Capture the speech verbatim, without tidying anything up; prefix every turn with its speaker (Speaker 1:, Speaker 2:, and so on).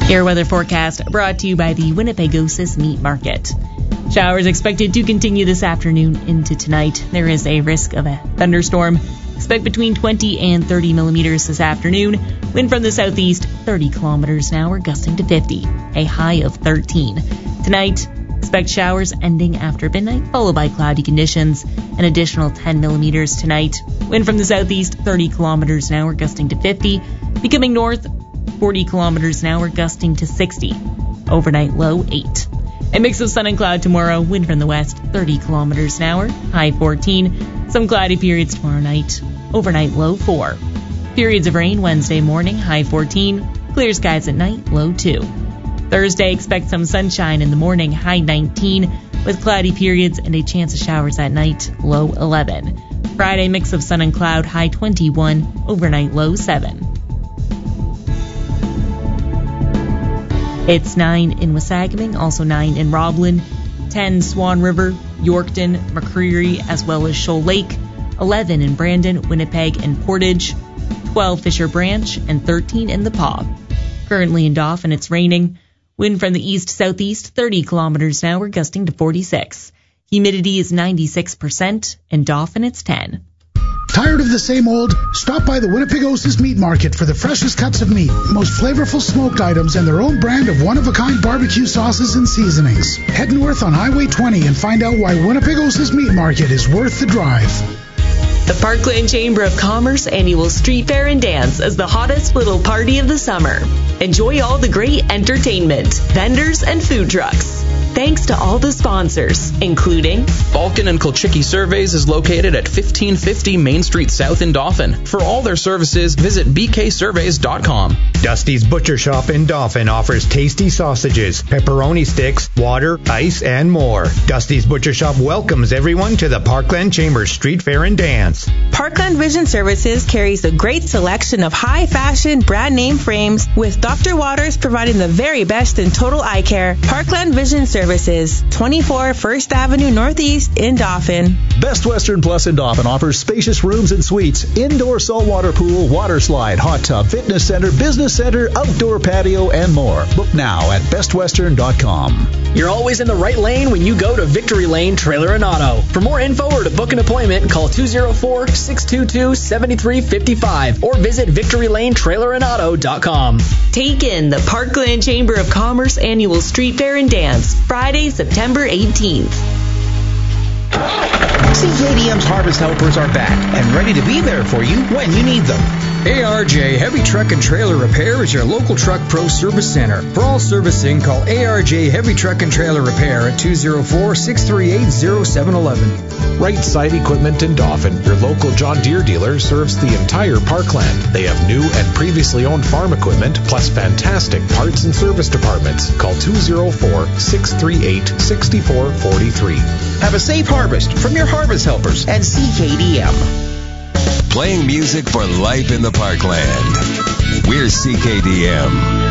Speaker 1: Your weather forecast brought to you by the Winnipegosis Meat Market. Showers expected to continue this afternoon into tonight. There is a risk of a thunderstorm. Expect between twenty and thirty millimeters this afternoon. Wind from the southeast, thirty kilometers an hour, gusting to fifty. A high of thirteen. Tonight, expect showers ending after midnight, followed by cloudy conditions. An additional ten millimeters tonight. Wind from the southeast, thirty kilometers an hour, gusting to fifty. Becoming north, forty kilometers an hour, gusting to sixty. Overnight low, eight. A mix of sun and cloud tomorrow. Wind from the west, thirty kilometers an hour, high fourteen. Some cloudy periods tomorrow night. Overnight low, four. Periods of rain Wednesday morning, high fourteen. Clear skies at night, low, two. Thursday, expect some sunshine in the morning, high nineteen, with cloudy periods and a chance of showers at night, low eleven. Friday, mix of sun and cloud, high twenty-one, overnight low seven. It's nine in Wasagaming, also nine in Roblin, ten Swan River, Yorkton, McCreary, as well as Shoal Lake, eleven in Brandon, Winnipeg, and Portage, twelve Fisher Branch, and thirteen in the Paw. Currently in Dauphin, it's raining. Wind from the east-southeast, thirty kilometers an hour, gusting to forty-six. Humidity is ninety-six percent. In Dauphin, it's ten.
Speaker 2: Tired of the same old? Stop by the Winnipegosis Meat Market for the freshest cuts of meat, most flavorful smoked items, and their own brand of one-of-a-kind barbecue sauces and seasonings. Head north on Highway twenty and find out why Winnipegosis Meat Market is worth the drive.
Speaker 3: The Parkland Chamber of Commerce annual Street Fair and Dance is the hottest little party of the summer. Enjoy all the great entertainment, vendors, and food trucks. Thanks to all the sponsors, including
Speaker 4: Balkan and Kolchicki Surveys is located at fifteen fifty Main Street South in Dauphin. For all their services, visit b k surveys dot com.
Speaker 5: Dusty's Butcher Shop in Dauphin offers tasty sausages, pepperoni sticks, water, ice, and more. Dusty's Butcher Shop welcomes everyone to the Parkland Chamber Street Fair and Dance.
Speaker 6: Parkland Vision Services carries a great selection of high-fashion brand name frames, with Doctor Waters providing the very best in total eye care. Parkland Vision Services, twenty-four First Avenue Northeast in Dauphin.
Speaker 7: Best Western Plus in Dauphin offers spacious rooms and suites, indoor saltwater pool, water slide, hot tub, fitness center, business center, outdoor patio, and more. Book now at best western dot com.
Speaker 8: You're always in the right lane when you go to Victory Lane Trailer and Auto. For more info or to book an appointment, call two oh four, six two two, seven three five five or visit victory lane trailer and auto dot com.
Speaker 3: Take in the Parkland Chamber of Commerce annual Street Fair and Dance, Friday, September eighteenth.
Speaker 9: C K D M's Harvest Helpers are back and ready to be there for you when you need them.
Speaker 10: A R J Heavy Truck and Trailer Repair is your local Truck Pro Service Center. For all servicing, call A R J Heavy Truck and Trailer Repair at two oh four, six three eight, oh seven one one.
Speaker 11: Right Side Equipment in Dauphin, your local John Deere dealer, serves the entire Parkland. They have new and previously owned farm equipment, plus fantastic parts and service departments. Call two oh four, six three eight, six four four three.
Speaker 9: Have a safe harvest from your Harvest Helpers at C K D M.
Speaker 12: Playing music for life in the Parkland. We're C K D M.